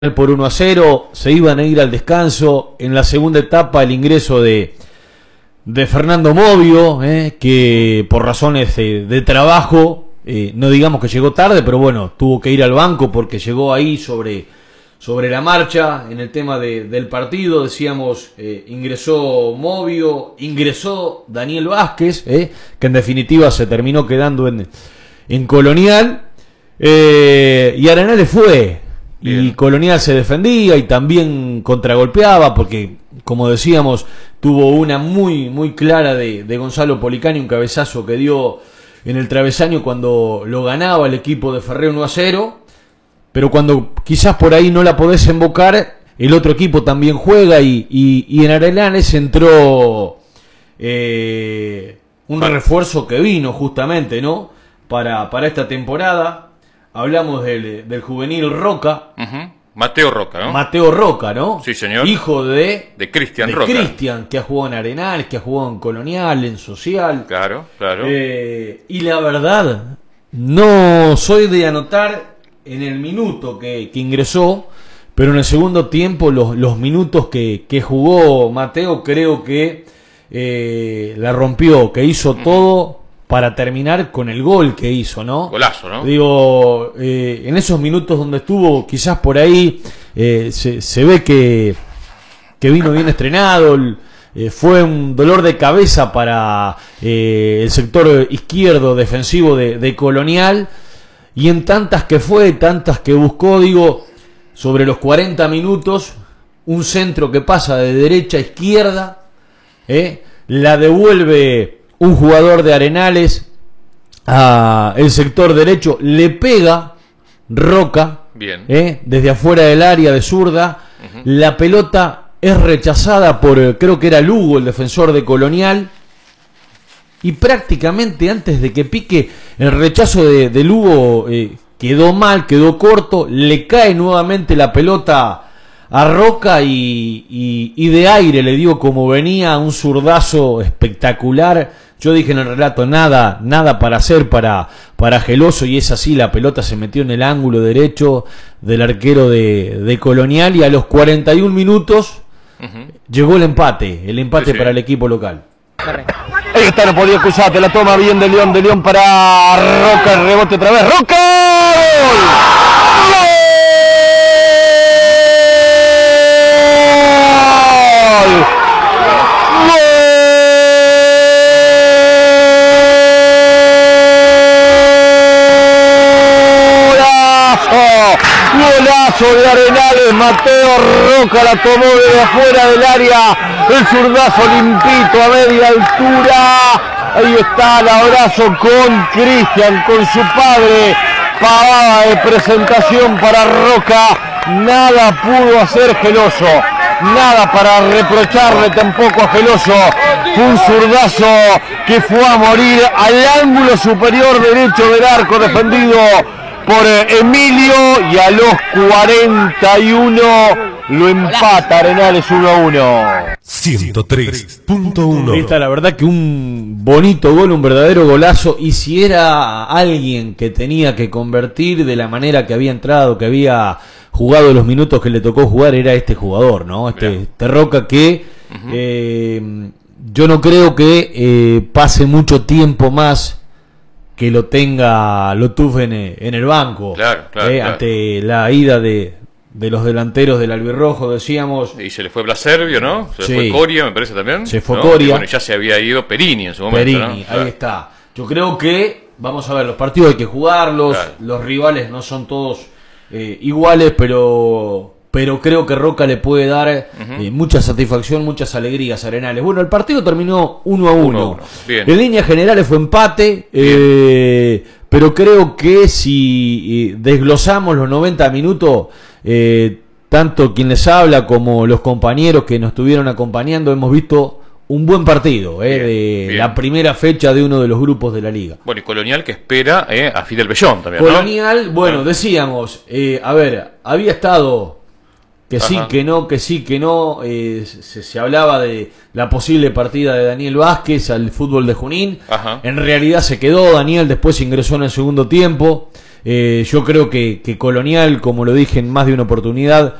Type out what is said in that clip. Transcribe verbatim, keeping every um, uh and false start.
por uno a cero, se iban a ir al descanso. En la segunda etapa el ingreso de, de Fernando Movio, eh, que por razones de, de trabajo, eh, no digamos que llegó tarde, pero bueno, tuvo que ir al banco porque llegó ahí sobre, sobre la marcha en el tema de, del partido. Decíamos, eh, ingresó Movio, ingresó Daniel Vázquez, eh, que en definitiva se terminó quedando en, en Colonial, eh, y Arenales fue. Bien. Y Colonial se defendía y también contragolpeaba porque, como decíamos, tuvo una muy muy clara de, de Gonzalo Policani, un cabezazo que dio en el travesaño cuando lo ganaba el equipo de Ferré uno a cero, pero cuando quizás por ahí no la podés embocar, el otro equipo también juega y, y, y en Arenales entró eh, un vale. refuerzo que vino justamente, ¿no? Para, para esta temporada. Hablamos del, del juvenil Roca. Uh-huh. Mateo Roca, ¿no? Mateo Roca, ¿no? Sí, señor. Hijo de... De Cristian de Roca. Cristian, que ha jugado en Arenales, que ha jugado en Colonial, en Social. Claro, claro. Eh, y la verdad, no soy de anotar en el minuto que, que ingresó, pero en el segundo tiempo, los, los minutos que, que jugó Mateo, creo que eh, la rompió, que hizo uh-huh. todo... para terminar con el gol que hizo, ¿no? Golazo, ¿no? Digo, eh, en esos minutos donde estuvo, quizás por ahí eh, se, se ve que, que vino bien estrenado, eh, fue un dolor de cabeza para eh, el sector izquierdo defensivo de, de Colonial, y en tantas que fue, tantas que buscó, digo, sobre los cuarenta minutos, un centro que pasa de derecha a izquierda, eh, la devuelve un jugador de Arenales a el sector derecho, le pega Roca, bien, eh, desde afuera del área de zurda, uh-huh. la pelota es rechazada por, creo que era Lugo, el defensor de Colonial, y prácticamente antes de que pique, el rechazo de, de Lugo eh, quedó mal, quedó corto, le cae nuevamente la pelota a Roca y, y, y de aire le dio como venía, un zurdazo espectacular. Yo dije en el relato, nada, nada para hacer para, para Geloso, y es así, la pelota se metió en el ángulo derecho del arquero de, de Colonial, y a los cuarenta y un minutos uh-huh. llegó el empate, el empate sí, sí. para el equipo local. Ahí está, no podía cruzarte, la toma bien de León, de León para Roca, el rebote otra vez, ¡Roca! ¡Gol! Golazo de Arenales, Mateo Roca la tomó desde afuera del área, el zurdazo limpito a media altura, ahí está el abrazo con Cristian, con su padre, pavada de presentación para Roca, nada pudo hacer Geloso, nada para reprocharle tampoco a Geloso, fue un zurdazo que fue a morir al ángulo superior derecho del arco defendido por Emilio, y a los cuarenta y uno lo empata Arenales uno a uno. ciento tres punto uno. Ahí está, la verdad que un bonito gol, un verdadero golazo, y si era alguien que tenía que convertir de la manera que había entrado, que había jugado los minutos que le tocó jugar, era este jugador, ¿no? Este, este Roca que uh-huh. eh, yo no creo que eh, pase mucho tiempo más que lo tenga Lotuf en, en el banco, claro, claro, eh, claro. ante la ida de, de los delanteros del albirrojo, decíamos. Y se le fue Blaserbio, ¿no? Se sí. le fue Coria, me parece también. Se fue ¿no? Coria. Y bueno, ya se había ido Perini en su momento, Perini, ¿no? ahí Claro. está. Yo creo que, vamos a ver, los partidos hay que jugarlos, claro. los rivales no son todos eh, iguales, pero... pero creo que Roca le puede dar uh-huh. eh, mucha satisfacción, muchas alegrías a Arenales. Bueno, el partido terminó uno a uno. En líneas generales fue empate, eh, pero creo que si eh, desglosamos los noventa minutos, eh, tanto quien les habla como los compañeros que nos estuvieron acompañando, hemos visto un buen partido eh, bien, de bien. la primera fecha de uno de los grupos de la liga. Bueno, y Colonial que espera eh, a Fidel Bellón también, Colonial, ¿no? bueno, decíamos, eh, a ver, había estado que sí, Ajá. que no, que sí, que no. Eh, se, se hablaba de la posible partida de Daniel Vázquez al fútbol de Junín. Ajá. En realidad se quedó, Daniel después ingresó en el segundo tiempo. Eh, yo creo que, que Colonial, como lo dije en más de una oportunidad,